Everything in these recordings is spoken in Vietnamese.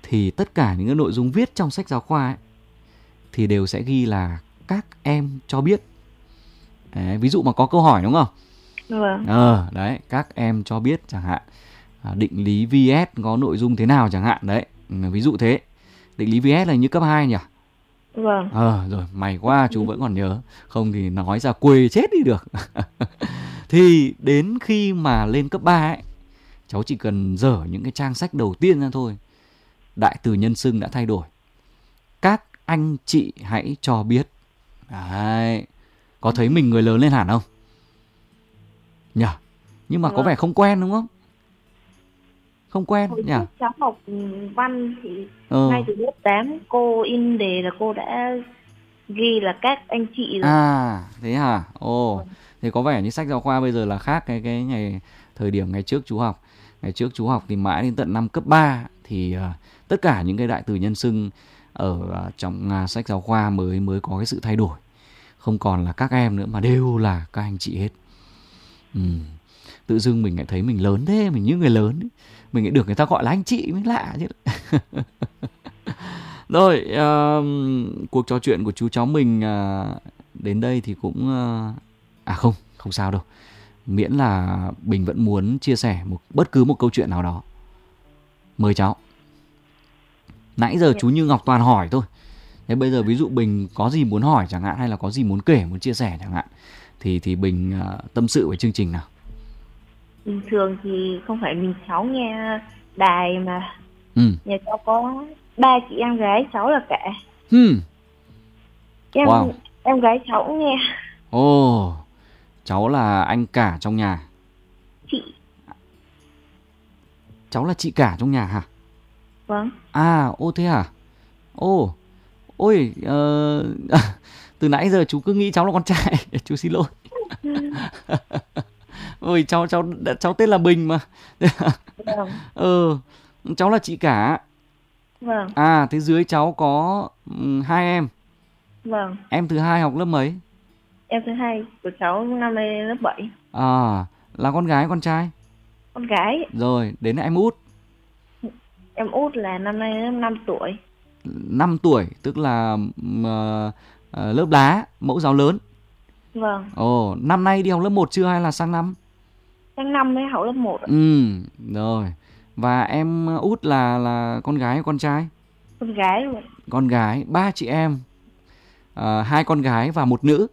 thì tất cả những cái nội dung viết trong sách giáo khoa ấy, thì đều sẽ ghi là các em cho biết. Đấy, ví dụ mà có câu hỏi đúng không? Vâng. Đấy, các em cho biết chẳng hạn. Định lý VS có nội dung thế nào chẳng hạn. Đấy, ví dụ thế. Định lý VS là như cấp 2 nhỉ? Vâng. Rồi, may quá chú vẫn còn nhớ. Không thì nói ra quê chết đi được. Thì đến khi mà lên cấp 3 ấy, cháu chỉ cần dở những cái trang sách đầu tiên ra thôi, đại từ nhân xưng đã thay đổi. Các anh chị hãy cho biết. Đấy. Có thấy mình người lớn lên hẳn không? Nhỉ? Nhưng mà có vẻ không quen đúng không? Không quen Hồi nhỉ? trước cháu học văn thì ngay từ lớp 8 cô in đề là cô đã ghi là các anh chị rồi. Thế hả? Thì có vẻ như sách giáo khoa bây giờ là khác cái ngày thời điểm ngày trước chú học. Ngày trước chú học thì mãi đến tận năm cấp 3 thì tất cả những cái đại từ nhân xưng ở trong sách giáo khoa mới có cái sự thay đổi. Không còn là các em nữa mà đều là các anh chị hết. Tự dưng mình lại thấy mình lớn thế, mình như người lớn ấy. Mình lại được người ta gọi là anh chị mới lạ chứ. Rồi, cuộc trò chuyện của chú cháu mình đến đây thì cũng... không sao đâu. Miễn là Bình vẫn muốn chia sẻ bất cứ một câu chuyện nào đó. Mời cháu. Nãy giờ chú Như Ngọc toàn hỏi thôi. Thế bây giờ ví dụ Bình có gì muốn hỏi chẳng hạn, hay là có gì muốn kể, muốn chia sẻ chẳng hạn, thì Bình tâm sự với chương trình nào. Bình thường thì không phải mình cháu nghe đài mà nhà cháu có 3 chị em gái cháu là cả. Em gái cháu cũng nghe. Cháu là anh cả trong nhà. Chị. Cháu là chị cả trong nhà hả? Vâng. Thế hả? Từ nãy giờ chú cứ nghĩ cháu là con trai. Chú xin lỗi. Cháu tên là Bình mà. Vâng. Cháu là chị cả. Vâng. Thế dưới cháu có 2 em. Vâng. Em thứ hai học lớp mấy? Em thứ hai của cháu năm nay lớp 7. Là con gái con trai? Con gái. Rồi, đến em út. Em út là năm nay lớp 5 tuổi. 5 tuổi, tức là lớp lá, mẫu giáo lớn. Vâng. Năm nay đi học lớp 1 chưa hay là sang năm? Sang năm mới học lớp 1. Rồi. Và em út là con gái hay con trai? Con gái luôn. Con gái, 3 chị em. 2 con gái và 1 nữ.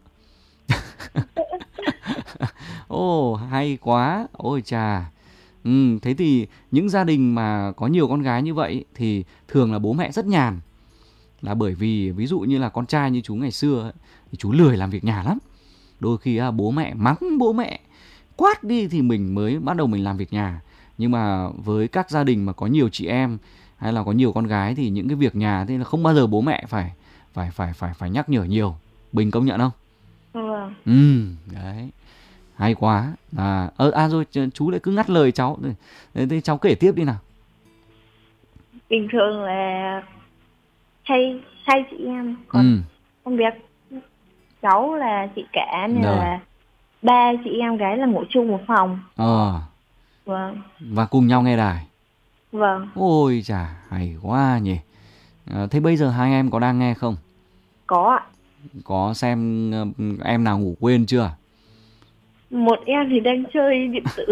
Hay quá. Ôi chà. Thế thì những gia đình mà có nhiều con gái như vậy thì thường là bố mẹ rất nhàn. Là bởi vì ví dụ như là con trai như chú ngày xưa thì chú lười làm việc nhà lắm. Đôi khi bố mẹ mắng bố mẹ quát đi thì mình mới bắt đầu mình làm việc nhà. Nhưng mà với các gia đình mà có nhiều chị em hay là có nhiều con gái thì những cái việc nhà thì là không bao giờ bố mẹ phải nhắc nhở nhiều. Bình công nhận không? Vâng. Đấy. Hay quá. Rồi chú lại cứ ngắt lời cháu. Thế cháu kể tiếp đi nào. Bình thường là hai chị em. Còn không biết cháu là chị cả nên là 3 chị em gái là ngủ chung một phòng. Vâng. Và cùng nhau nghe đài. Vâng. Ôi chà, hay quá nhỉ. Thế bây giờ hai em có đang nghe không? Có ạ. Có xem em nào ngủ quên chưa? Một em thì đang chơi điện tử.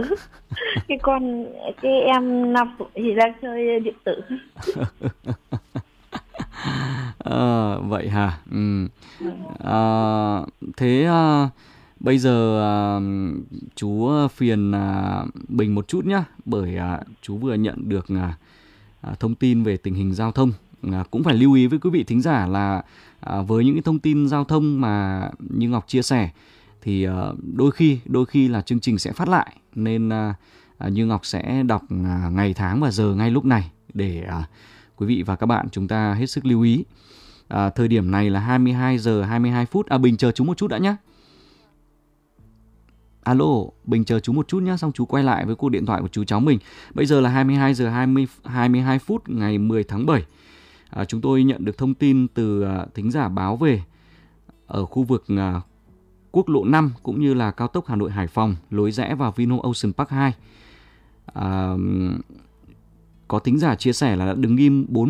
Cái em 5 tuổi thì đang chơi điện tử. Vậy hả? Thế bây giờ chú phiền Bình một chút nhá. Bởi chú vừa nhận được thông tin về tình hình giao thông. Cũng phải lưu ý với quý vị thính giả là với những cái thông tin giao thông mà như Ngọc chia sẻ thì đôi khi là chương trình sẽ phát lại. Nên như Ngọc sẽ đọc ngày tháng và giờ ngay lúc này để quý vị và các bạn chúng ta hết sức lưu ý. Thời điểm này là 22 giờ 22 phút. Bình chờ chú một chút đã nhé. Alo, Bình chờ chú một chút nhé. Xong chú quay lại với cuộc điện thoại của chú cháu mình. Bây giờ là 22 giờ 22 phút ngày 10 tháng 7. Chúng tôi nhận được thông tin từ thính giả báo về ở khu vực quốc lộ 5 cũng như là cao tốc Hà Nội Hải Phòng lối rẽ vào Vinhome Ocean Park 2. Có thính giả chia sẻ là đã đứng im 4